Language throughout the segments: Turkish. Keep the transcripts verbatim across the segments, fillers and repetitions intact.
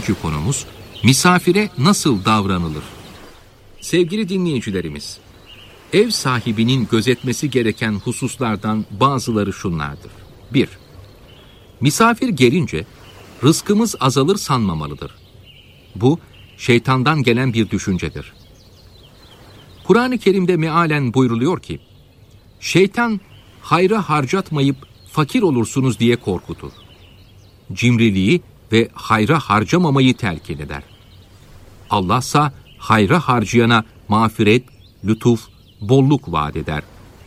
Bugünkü konumuz misafire nasıl davranılır? Sevgili dinleyicilerimiz, ev sahibinin gözetmesi gereken hususlardan bazıları şunlardır. bir. Misafir gelince rızkımız azalır sanmamalıdır. Bu, şeytandan gelen bir düşüncedir. Kur'an-ı Kerim'de mealen buyruluyor ki, şeytan hayra harcatmayıp fakir olursunuz diye korkutur. Cimriliği ve hayra harcamamayı telkin eder. Allah'sa hayra harcayana mağfiret, lütuf, bolluk vaat eder.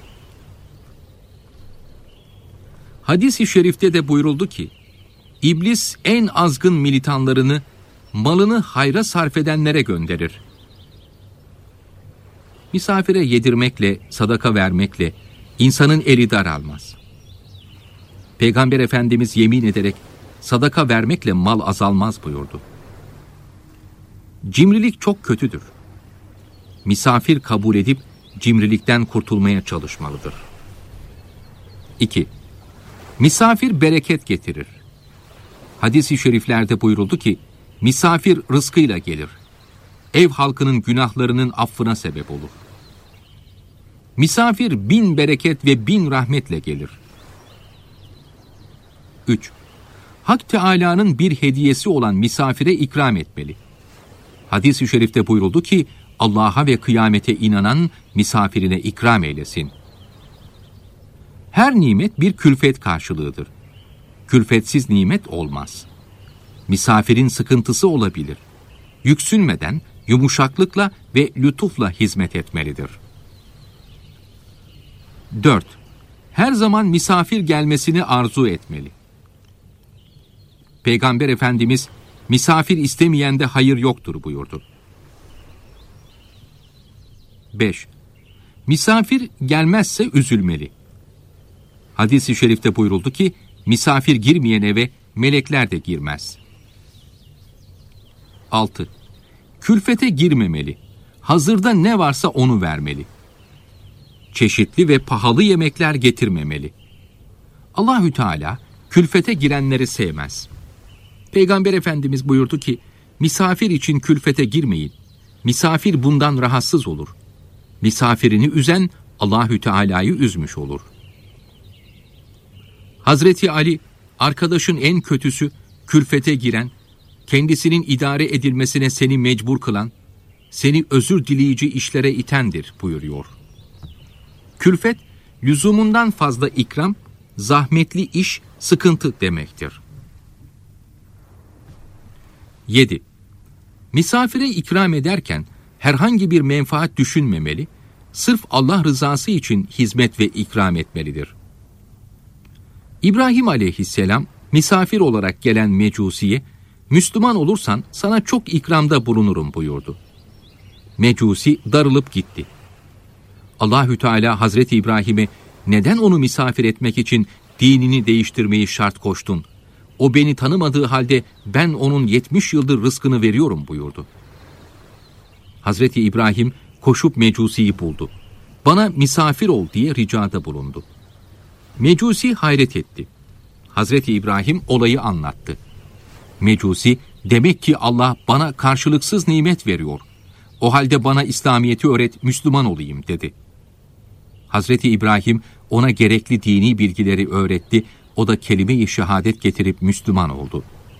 Hadis-i şerifte de buyuruldu ki, İblis en azgın militanlarını, malını hayra sarf edenlere gönderir. Misafire yedirmekle, sadaka vermekle insanın eli daralmaz. Peygamber Efendimiz yemin ederek, sadaka vermekle mal azalmaz buyurdu. Cimrilik çok kötüdür. Misafir kabul edip cimrilikten kurtulmaya çalışmalıdır. iki. Misafir bereket getirir. Hadis-i şeriflerde buyuruldu ki, misafir rızkıyla gelir. Ev halkının günahlarının affına sebep olur. Misafir bin bereket ve bin rahmetle gelir. üç. Hak Teâlâ'nın bir hediyesi olan misafire ikram etmeli. Hadis-i şerifte buyuruldu ki, Allah'a ve kıyamete inanan misafirine ikram eylesin. Her nimet bir külfet karşılığıdır. Külfetsiz nimet olmaz. Misafirin sıkıntısı olabilir. Yüksünmeden, yumuşaklıkla ve lütufla hizmet etmelidir. dört. Her zaman misafir gelmesini arzu etmeli. Peygamber Efendimiz, misafir istemeyende hayır yoktur buyurdu. beş. Misafir gelmezse üzülmeli. Hadis-i şerifte buyuruldu ki, misafir girmeyen eve melekler de girmez. altı. Külfete girmemeli. Hazırda ne varsa onu vermeli. Çeşitli ve pahalı yemekler getirmemeli. Allahü Teala külfete girenleri sevmez. Peygamber Efendimiz buyurdu ki, misafir için külfete girmeyin. Misafir bundan rahatsız olur. Misafirini üzen Allahü Teala'yı üzmüş olur. Hazreti Ali, arkadaşın en kötüsü, külfete giren, kendisinin idare edilmesine seni mecbur kılan, seni özür dileyici işlere itendir buyuruyor. Külfet, lüzumundan fazla ikram, zahmetli iş, sıkıntı demektir. yedi. Misafire ikram ederken herhangi bir menfaat düşünmemeli, sırf Allah rızası için hizmet ve ikram etmelidir. İbrahim aleyhisselam misafir olarak gelen Mecusi'ye, Müslüman olursan sana çok ikramda bulunurum buyurdu. Mecusi darılıp gitti. Allahü Teala Hazreti İbrahim'e, neden onu misafir etmek için dinini değiştirmeyi şart koştun? O beni tanımadığı halde ben onun yetmiş yıldır rızkını veriyorum buyurdu. Hazreti İbrahim koşup Mecusi'yi buldu. Bana misafir ol diye ricada bulundu. Mecusi hayret etti. Hazreti İbrahim olayı anlattı. Mecusi, demek ki Allah bana karşılıksız nimet veriyor. O halde bana İslamiyet'i öğret, Müslüman olayım dedi. Hazreti İbrahim ona gerekli dini bilgileri öğretti. O da kelime-i şehadet getirip Müslüman oldu.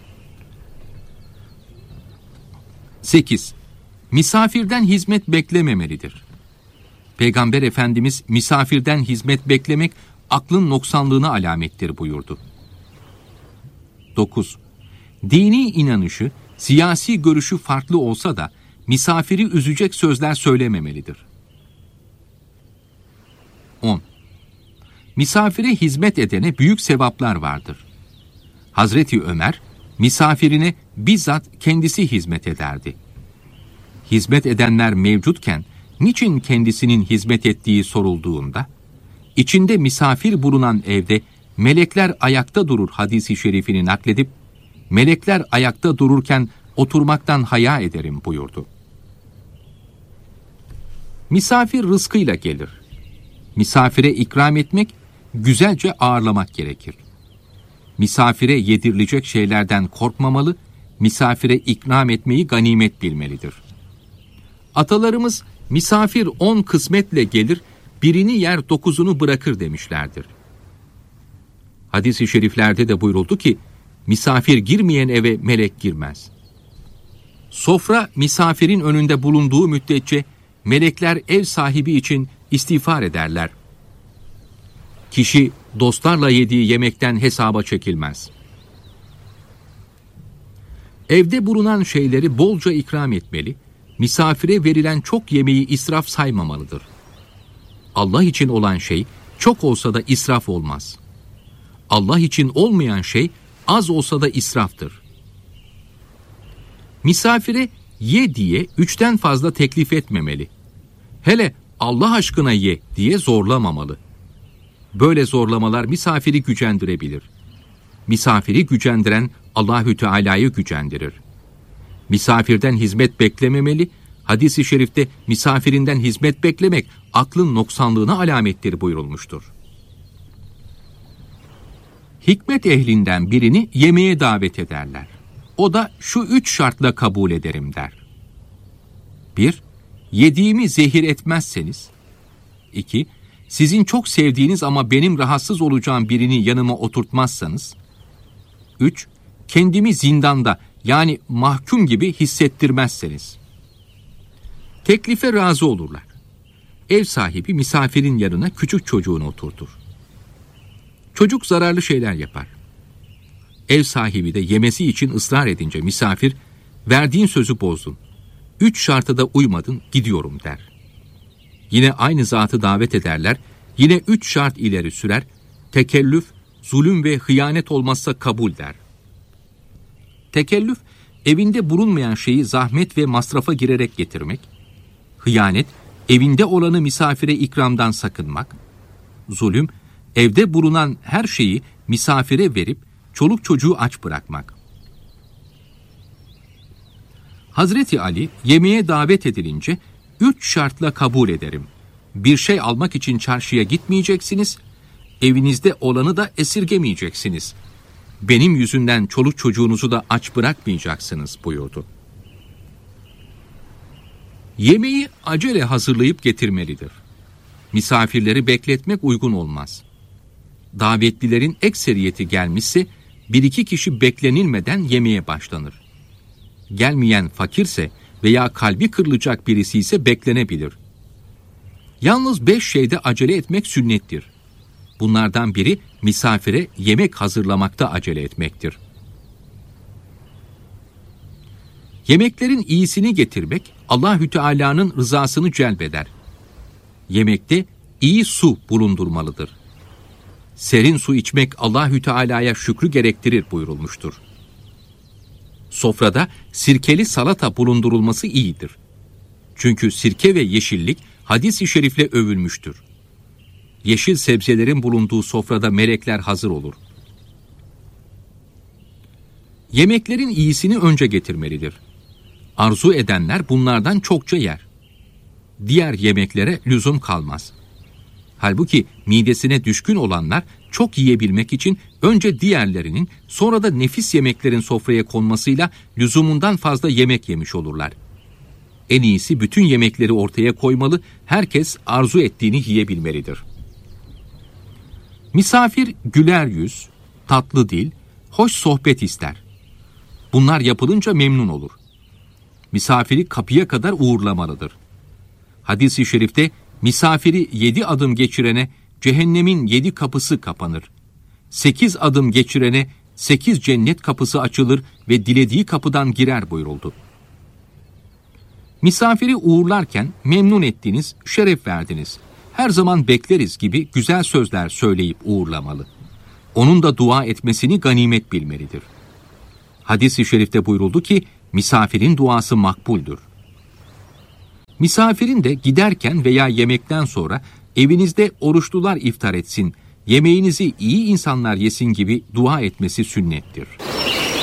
sekiz. Misafirden hizmet beklememelidir. Peygamber Efendimiz, misafirden hizmet beklemek aklın noksanlığına alamettir buyurdu. dokuz. Dini inanışı, siyasi görüşü farklı olsa da misafiri üzecek sözler söylememelidir. on. Misafire hizmet edene büyük sevaplar vardır. Hazreti Ömer, misafirine bizzat kendisi hizmet ederdi. Hizmet edenler mevcutken, niçin kendisinin hizmet ettiği sorulduğunda, içinde misafir bulunan evde melekler ayakta durur hadisi şerifini nakledip, melekler ayakta dururken oturmaktan haya ederim buyurdu. Misafir rızkıyla gelir. Misafire ikram etmek, güzelce ağırlamak gerekir. Misafire yedirilecek şeylerden korkmamalı, misafire ikram etmeyi ganimet bilmelidir. Atalarımız misafir on kısmetle gelir, birini yer dokuzunu bırakır demişlerdir. Hadis-i şeriflerde de buyuruldu ki, misafir girmeyen eve melek girmez. Sofra misafirin önünde bulunduğu müddetçe melekler ev sahibi için istiğfar ederler. Kişi dostlarla yediği yemekten hesaba çekilmez. Evde bulunan şeyleri bolca ikram etmeli, misafire verilen çok yemeği israf saymamalıdır. Allah için olan şey çok olsa da israf olmaz. Allah için olmayan şey az olsa da israftır. Misafire ye diye üçten fazla teklif etmemeli. Hele Allah aşkına ye diye zorlamamalı. Böyle zorlamalar misafiri gücendirebilir. Misafiri gücendiren Allahü Teala'yı gücendirir. Misafirden hizmet beklememeli, hadis-i şerifte misafirinden hizmet beklemek aklın noksanlığına alamettir buyurulmuştur. Hikmet ehlinden birini yemeğe davet ederler. O da şu üç şartla kabul ederim der. bir Yediğimi zehir etmezseniz. iki Sizin çok sevdiğiniz ama benim rahatsız olacağım birini yanıma oturtmazsanız. üç Kendimi zindanda yani mahkum gibi hissettirmezseniz. Teklife razı olurlar. Ev sahibi misafirin yanına küçük çocuğunu oturtur. Çocuk zararlı şeyler yapar. Ev sahibi de yemesi için ısrar edince misafir, verdiğin sözü bozdun, üç şarta da uymadın, gidiyorum der. Yine aynı zatı davet ederler, yine üç şart ileri sürer, tekellüf, zulüm ve hıyanet olmazsa kabul der. Tekellüf, evinde bulunmayan şeyi zahmet ve masrafa girerek getirmek, hıyanet, evinde olanı misafire ikramdan sakınmak, zulüm, evde bulunan her şeyi misafire verip çoluk çocuğu aç bırakmak. Hazreti Ali yemeğe davet edilince üç şartla kabul ederim. Bir şey almak için çarşıya gitmeyeceksiniz, evinizde olanı da esirgemeyeceksiniz. Benim yüzünden çoluk çocuğunuzu da aç bırakmayacaksınız buyurdu. Yemeği acele hazırlayıp getirmelidir. Misafirleri bekletmek uygun olmaz. Davetlilerin ekseriyeti gelmişse bir iki kişi beklenilmeden yemeğe başlanır. Gelmeyen fakirse veya kalbi kırılacak birisi ise beklenebilir. Yalnız beş şeyde acele etmek sünnettir. Bunlardan biri misafire yemek hazırlamakta acele etmektir. Yemeklerin iyisini getirmek Allahü Teala'nın rızasını celbeder. Yemekte iyi su bulundurmalıdır. Serin su içmek Allahü Teala'ya şükrü gerektirir buyurulmuştur. Sofrada sirkeli salata bulundurulması iyidir. Çünkü sirke ve yeşillik hadis-i şerifle övülmüştür. Yeşil sebzelerin bulunduğu sofrada melekler hazır olur. Yemeklerin iyisini önce getirmelidir. Arzu edenler bunlardan çokça yer. Diğer yemeklere lüzum kalmaz. Halbuki midesine düşkün olanlar çok yiyebilmek için önce diğerlerinin, sonra da nefis yemeklerin sofraya konmasıyla lüzumundan fazla yemek yemiş olurlar. En iyisi bütün yemekleri ortaya koymalı, herkes arzu ettiğini yiyebilmelidir. Misafir güler yüz, tatlı dil, hoş sohbet ister. Bunlar yapılınca memnun olur. Misafiri kapıya kadar uğurlamalıdır. Hadis-i şerifte misafiri yedi adım geçirene cehennemin yedi kapısı kapanır. Sekiz adım geçirene sekiz cennet kapısı açılır ve dilediği kapıdan girer buyuruldu. Misafiri uğurlarken memnun ettiniz, şeref verdiniz, her zaman bekleriz gibi güzel sözler söyleyip uğurlamalı. Onun da dua etmesini ganimet bilmelidir. Hadis-i şerifte buyuruldu ki misafirin duası makbuldür. Misafirin de giderken veya yemekten sonra evinizde oruçlular iftar etsin, yemeğinizi iyi insanlar yesin gibi dua etmesi sünnettir.